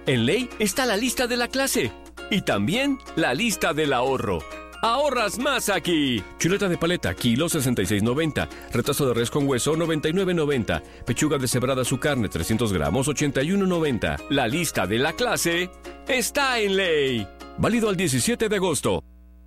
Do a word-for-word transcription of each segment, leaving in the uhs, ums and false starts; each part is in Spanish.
En Ley está la lista de la clase y también la lista del ahorro. ¡Ahorras más aquí! Chuleta de paleta, kilo sesenta y seis noventa. Retazo de res con hueso, noventa y nueve noventa. Pechuga deshebrada su carne, trescientos gramos, ochenta y uno noventa. La lista de la clase está en Ley. Válido al diecisiete de agosto.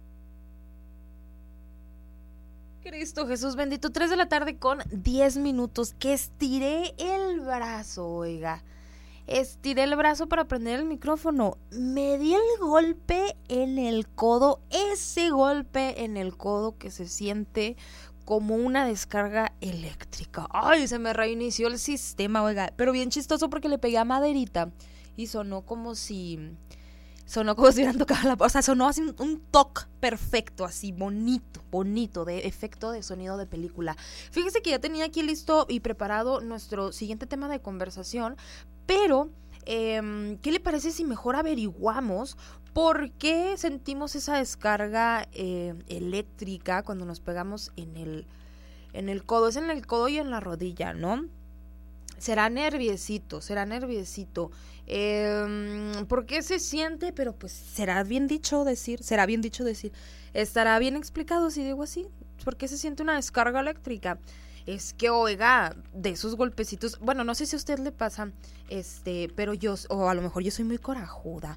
Cristo Jesús bendito, tres de la tarde con diez minutos, que estiré el brazo, oiga. Estiré el brazo para prender el micrófono. Me di el golpe en el codo, ese golpe en el codo que se siente como una descarga eléctrica. Ay, se me reinició el sistema, oiga. Pero bien chistoso porque le pegué a maderita y sonó como si... Sonó como si hubieran tocado la... O sea, sonó así un, un toque perfecto, así bonito, bonito, de efecto de sonido de película. Fíjese que ya tenía aquí listo y preparado nuestro siguiente tema de conversación, pero eh, ¿qué le parece si mejor averiguamos por qué sentimos esa descarga eh, eléctrica cuando nos pegamos en el, en el codo? Es en el codo y en la rodilla, ¿no? Será nerviosito, será nerviosito. Eh, ¿Por qué se siente? Pero pues será bien dicho decir, será bien dicho decir. Estará bien explicado si digo así. ¿Por qué se siente una descarga eléctrica? Es que, oiga, de esos golpecitos, bueno, no sé si a usted le pasa, este, pero yo, o a lo mejor yo soy muy corajuda.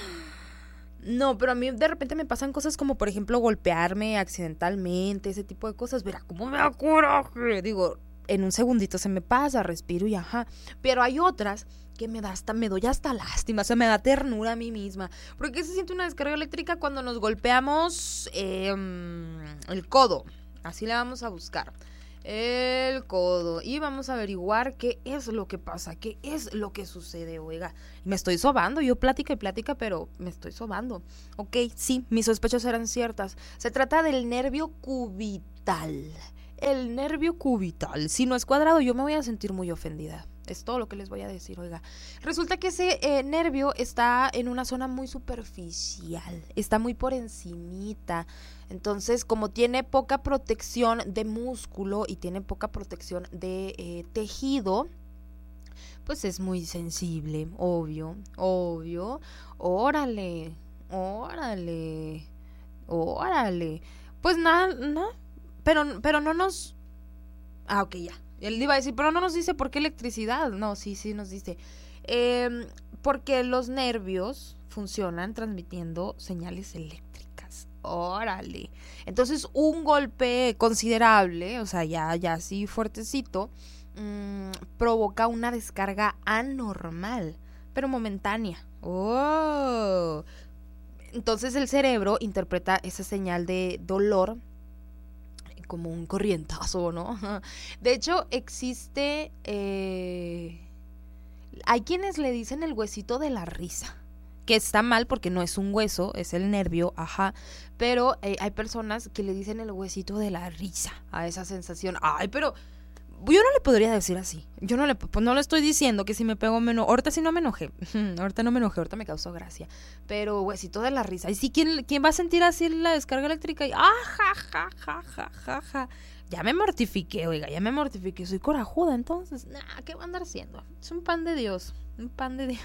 No, pero a mí de repente me pasan cosas como, por ejemplo, golpearme accidentalmente, ese tipo de cosas. Verá, ¿cómo me da coraje? Digo, en un segundito se me pasa, respiro y ajá. Pero hay otras que me da hasta, me doy hasta lástima, o sea, me da ternura a mí misma. Porque se siente una descarga eléctrica cuando nos golpeamos eh, el codo. Así le vamos a buscar. El codo. Y vamos a averiguar qué es lo que pasa, qué es lo que sucede, oiga. Me estoy sobando, yo plática y plática, pero me estoy sobando. Ok, sí, mis sospechas eran ciertas. Se trata del nervio cubital. El nervio cubital. Si no es cuadrado, yo me voy a sentir muy ofendida. Es todo lo que les voy a decir, oiga. Resulta que ese eh, nervio está en una zona muy superficial, está muy por encimita. Entonces, como tiene poca protección de músculo y tiene poca protección de eh, tejido, pues es muy sensible, obvio, obvio. Órale, órale, órale. Pues nada, no, pero, pero no nos... Ah, ok, ya. Él iba a decir, pero no nos dice por qué electricidad. No, sí, sí nos dice. Eh, porque los nervios funcionan transmitiendo señales eléctricas. Órale. Entonces, un golpe considerable, o sea, ya, ya así fuertecito, mmm, provoca una descarga anormal, pero momentánea. Oh. Entonces, el cerebro interpreta esa señal de dolor como un corrientazo, ¿no? De hecho, existe... Eh, hay quienes le dicen el huesito de la risa, que está mal porque no es un hueso, es el nervio, ajá. Pero eh, hay personas que le dicen el huesito de la risa a esa sensación. Ay, pero yo no le podría decir así. Yo no le, pues no le estoy diciendo que si me pego menos. Ahorita sí no me enojé. Ahorita no me enojé, ahorita me causó gracia. Pero huesito de la risa. Y sí, ¿quién, quién va a sentir así la descarga eléctrica? Y ah, ja, ja, ja, ja, ja, ja. Ya me mortifiqué, oiga, ya me mortifiqué. Soy corajuda, entonces. Nah, ¿qué va a andar haciendo? Es un pan de Dios. Un pan de Dios.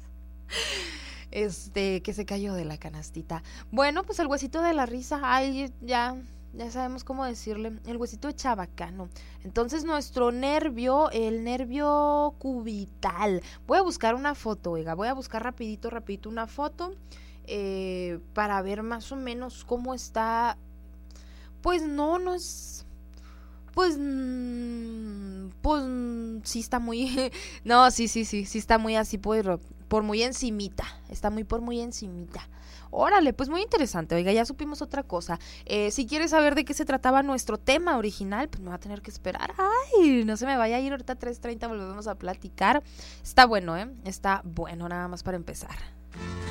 Este, que se cayó de la canastita. Bueno, pues el huesito de la risa. Ay, ya... Ya sabemos cómo decirle, el huesito de chabacano. Entonces nuestro nervio, el nervio cubital. Voy a buscar una foto, oiga, voy a buscar rapidito, rapidito una foto eh, para ver más o menos cómo está. Pues no, no es... Pues... Pues sí está muy... No, sí, sí, sí, sí está muy así por, por muy encimita. Está muy por muy encimita. Órale, pues muy interesante, oiga, ya supimos otra cosa. Eh, si quieres saber de qué se trataba nuestro tema original, pues me va a tener que esperar. Ay, no se me vaya a ir, ahorita a tres treinta volvemos a platicar. Está bueno, ¿eh? Está bueno, nada más para empezar.